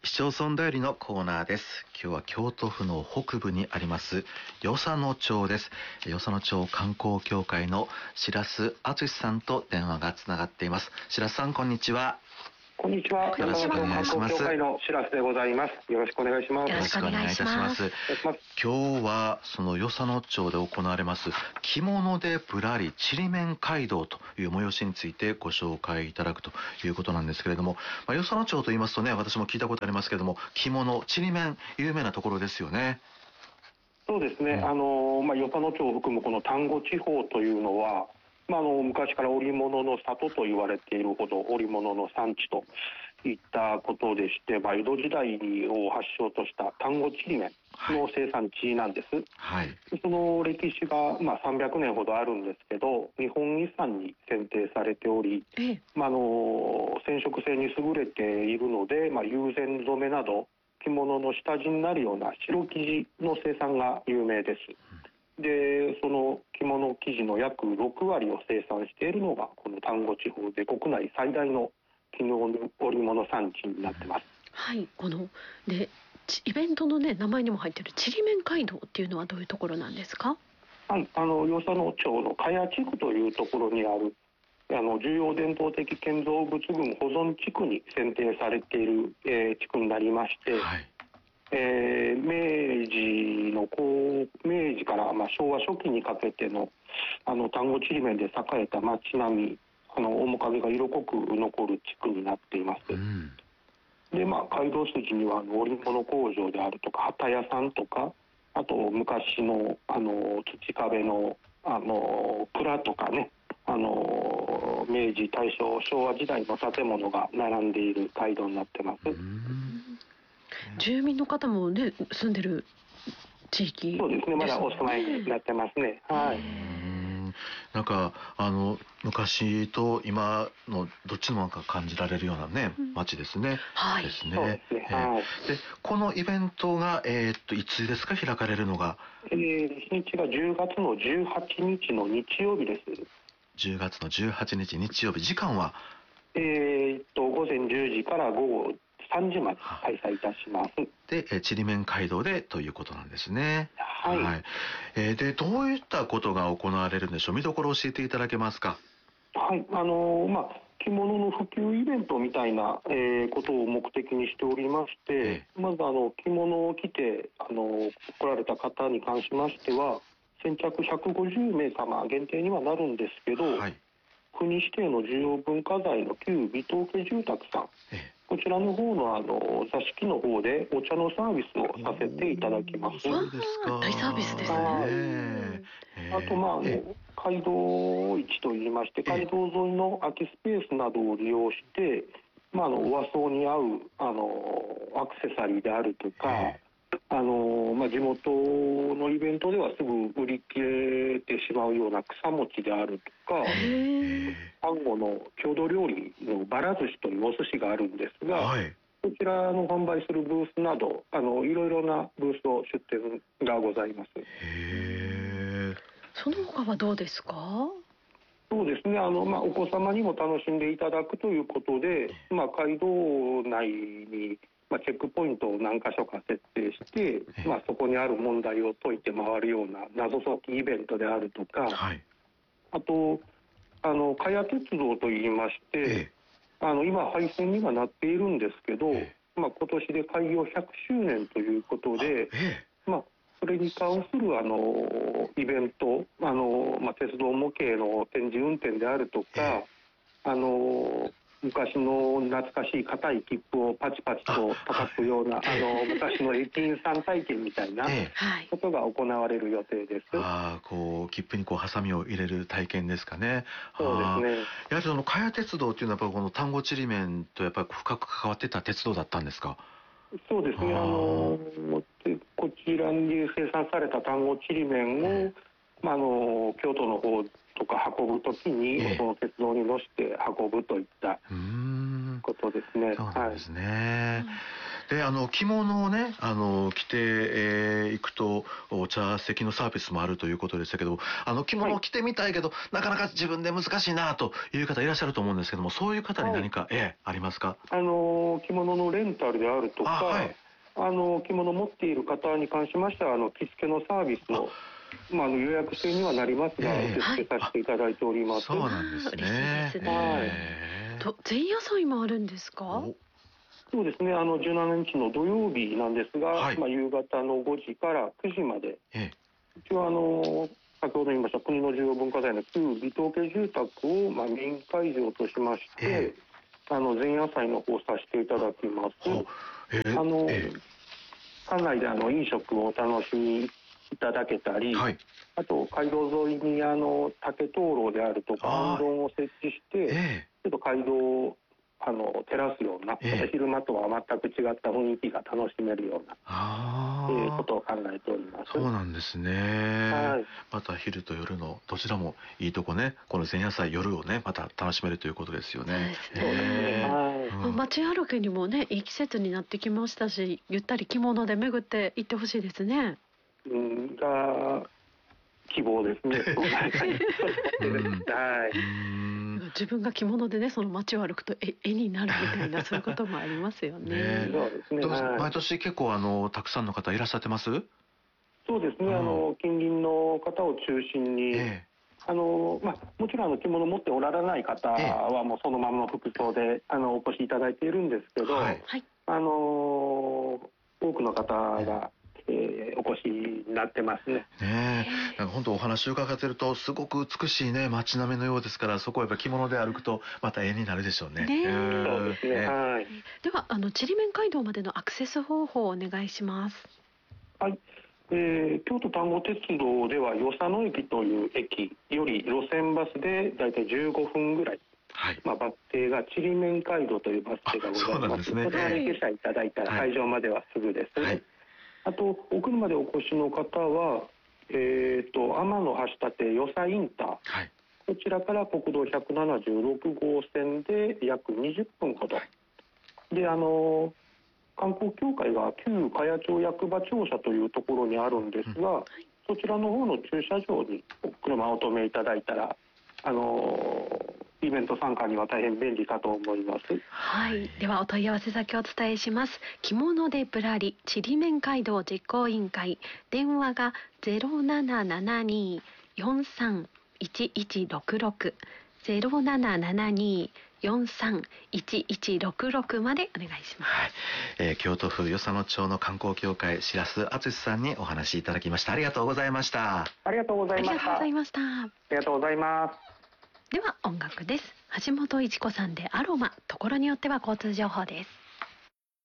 市町村だよりのコーナーです。今日は京都府の北部にあります与謝野町です。与謝野町観光協会の白洲敦さんと電話がつながっています。白洲さん、こんにちは。 こんにちは。 よろしくお願いします。 観光協会の白洲でございます。よろしくお願いします。 よろしくお願いいたします。今日はその与謝野町で行われます着物でぶらりちりめん街道という催しについてご紹介いただくということなんですけれども、与謝野町と言いますとね、私も聞いたことありますけれども、着物ちりめん有名なところですよね。 そうですね。与謝野町を含むこの丹後地方というのは、昔から織物の里と言われているほど織物の産地といったことでして、江戸時代を発祥とした丹後ちりめんの生産地なんです。はい、その歴史が300年ほどあるんですけど、日本遺産に選定されており、染色性に優れているので、友禅染めなど着物の下地になるような白生地の生産が有名です。で、その着物生地の約6割を生産しているのがこの丹後地方で、国内最大の着物織物産地になってます。 はい、イベントのね、名前にも入っているちりめん街道っていうのはどういうところなんですか？ はい、与謝野町の茅地区というところにある重要伝統的建造物群保存地区に選定されている、地区になりまして、はい、明治から昭和初期にかけての丹後ちりめんで栄えた町並み、面影が色濃く残る地区になっています。で、街道筋には織物工場であるとか機屋さんとか、あと昔の土壁の蔵とかね、明治大正昭和時代の建物が並んでいる街道になってます。 住民の方もね、住んでる地域ですね。 そうですね、まだお住まいになってますね。はい。 なんか昔と今のどっちも感じられるようなね、街ですね。 はい。 ですね。で、このイベントがいつですか、開かれるのが？ 日にちが10月の18日の日曜日です。 10月の18日日曜日、時間は午前10時から午後3時まで開催いたします。 で、ちりめん街道でということなんですね。 はい。はい、 で、どういったことが行われるんでしょう。見どころを教えていただけますか？ はい、着物の普及イベントみたいな、ことを目的にしておりまして、まず着物を着て来られた方に関しましては、先着150名様限定にはなるんですけど、はい、国指定の重要文化財の旧尾藤家住宅さん、こちらの方の座敷の方でお茶のサービスをさせていただきます。 そうですか。 大サービスですね。 あと街道市といいまして、街道沿いの空きスペースなどを利用して、和装に合うアクセサリーであるとか、地元のイベントではすぐ売り切れてしまうような草餅であるとか、丹後の郷土料理のばら寿司というお寿司があるんですが、はい、こちらの販売するブースなどいろいろなブースを出店がございます。 その他はどうですか？ そうですね、お子様にも楽しんでいただくということで、街道内にチェックポイントを何箇所か設定して、そこにある問題を解いて回るような謎解きイベントであるとか、はい、あと茅鉄道といいまして、今廃線にはなっているんですけど、今年で開業100周年ということで、それに関するイベント、鉄道模型の展示運転であるとか、昔の懐かしい硬い切符をパチパチと叩くような昔の駅員さん体験みたいなことが行われる予定です。 切符にハサミを入れる体験ですかね。 そうですね。 やはり茅鉄道っていうのはやっぱこの丹後ちりめんとやっぱり深く関わってた鉄道だったんですか？ そうですね。こちらに生産された丹後ちりめんを、京都の方とか運ぶときに、その鉄道に乗せて運ぶといったことですね。 そうなんですね。で着物をね着ていくとお茶席のサービスもあるということでしたけど、着物を着てみたいけど、なかなか自分で難しいなという方いらっしゃると思うんですけども、そういう方に何か、ありますか？ 着物のレンタルであるとか、着物を持っている方に関しましては着付けのサービスを予約制にはなりますが、受け付けさせていただいております。 そうなんですね。 嬉しいですね。前夜祭もあるんですか？ そうですね。17日の土曜日なんですが、夕方の5時から9時まで、一応先ほど言いました国の重要文化財の旧美東家住宅をメイン会場としまして、前夜祭の方させていただきます。館内で飲食をお楽しみいただけたり、あと街道沿いに竹灯籠であるとか行灯を設置して、ちょっと街道を照らすような、昼間とは全く違った雰囲気が楽しめるようなことを考えております。 そうなんですね。また昼と夜のどちらもいいとこね、この前夜祭夜をねまた楽しめるということですよね。 街歩きにもねいい季節になってきましたし、ゆったり着物で巡って行ってほしいですね。 希望ですね。 自分が着物でねその街を歩くと絵になるみたいなそういうこともありますよね。 毎年結構たくさんの方いらっしゃってます？ そうですね。近隣の方を中心に、もちろん着物を持っておられない方はもうそのままの服装でお越しいただいているんですけど、多くの方がお越しになってますね。 なんか本当お話を伺ってるとすごく美しいね街並みのようですから、そこはやっぱ着物で歩くとまた絵になるでしょうね。 そうですね。 ではちりめん街道までのアクセス方法をお願いします。 京都丹後鉄道では与謝野駅という駅より路線バスでだいたい15分ぐらい、バス停がちりめん街道というバス停がございます。そちらに下車いただいたら会場まではすぐです。あとお車でお越しの方は天橋立与謝インター、こちらから国道176号線で約20分ほどで、観光協会が旧茅町役場庁舎というところにあるんですが、そちらの方の駐車場に車をお止めいただいたらイベント参加には大変便利かと思います。 ではお問い合わせ先をお伝えします。着物でぶらりちりめん街道実行委員会、電話が0772-431166 0772-431166までお願いします。 京都府与謝野町の観光協会白洲敦さんにお話いただきました。ありがとうございました。 ありがとうございました。 ありがとうございます。では音楽です。橋本一子さんでアロマ、ところによっては交通情報です。